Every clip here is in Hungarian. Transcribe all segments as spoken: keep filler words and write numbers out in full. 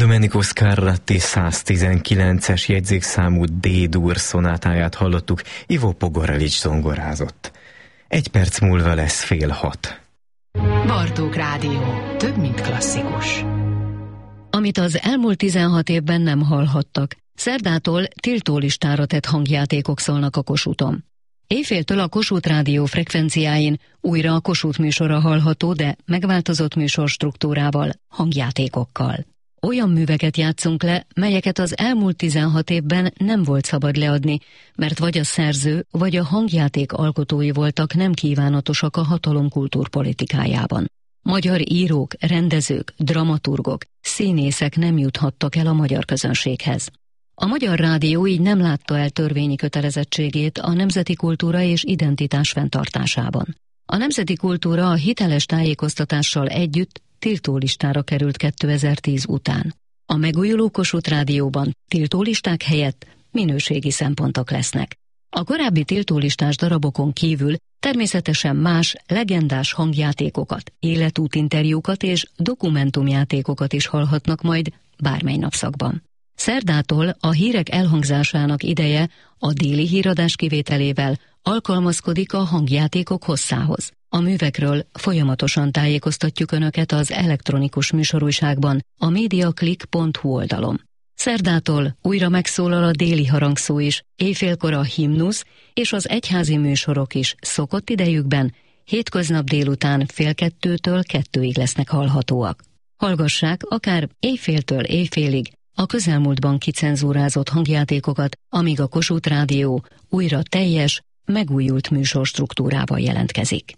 Domenico Scarlatti száztizenkilences jegyzékszámú D-dur szonátáját hallottuk, Ivo Pogorelics zongorázott. Egy perc múlva lesz fél hat. Bartók Rádió. Több, mint klasszikus. Amit az elmúlt tizenhat évben nem hallhattak, szerdától tiltólistára tett hangjátékok szólnak a Kossuthon. Éjféltől a Kossuth Rádió frekvenciáin újra a Kossuth műsora hallható, de megváltozott műsorstruktúrával, hangjátékokkal. Olyan műveket játszunk le, melyeket az elmúlt tizenhat évben nem volt szabad leadni, mert vagy a szerző, vagy a hangjáték alkotói voltak nem kívánatosak a hatalom kultúrpolitikájában. Magyar írók, rendezők, dramaturgok, színészek nem juthattak el a magyar közönséghez. A Magyar Rádió így nem látta el törvényi kötelezettségét a nemzeti kultúra és identitás fenntartásában. A nemzeti kultúra a hiteles tájékoztatással együtt tiltólistára került kétezer-tíz után. A megújuló Kossuth Rádióban tiltólisták helyett minőségi szempontok lesznek. A korábbi tiltólistás darabokon kívül természetesen más, legendás hangjátékokat, életútinterjúkat és dokumentumjátékokat is hallhatnak majd bármely napszakban. Szerdától a hírek elhangzásának ideje a déli híradás kivételével alkalmazkodik a hangjátékok hosszához. A művekről folyamatosan tájékoztatjuk Önöket az elektronikus műsorújságban, a mediaclick pont hu oldalon. Szerdától újra megszólal a déli harangszó is, éjfélkor a himnusz és az egyházi műsorok is szokott idejükben, hétköznap délután fél kettőtől kettőig lesznek hallhatóak. Hallgassák akár éjféltől éjfélig a közelmúltban kicenzúrázott hangjátékokat, amíg a Kossuth Rádió újra teljes, megújult műsorstruktúrával jelentkezik.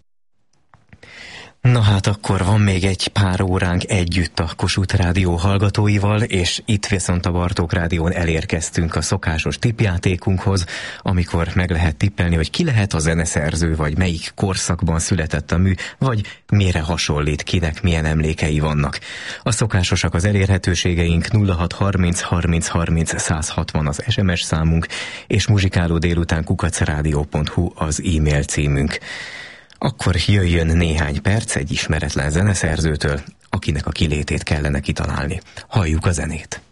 Na hát akkor van még egy pár óránk együtt a Kossuth Rádió hallgatóival, és itt viszont a Bartók Rádión elérkeztünk a szokásos tippjátékunkhoz, amikor meg lehet tippelni, hogy ki lehet a zeneszerző, vagy melyik korszakban született a mű, vagy mire hasonlít, kinek milyen emlékei vannak. A szokásosak az elérhetőségeink, nulla hat harminc harminc harminc száz hatvan az es em es számunk, és muzsikáló délután kukac rádió pont hu az e-mail címünk. Akkor jöjjön néhány perc egy ismeretlen zeneszerzőtől, akinek a kilétét kellene kitalálni. Halljuk a zenét.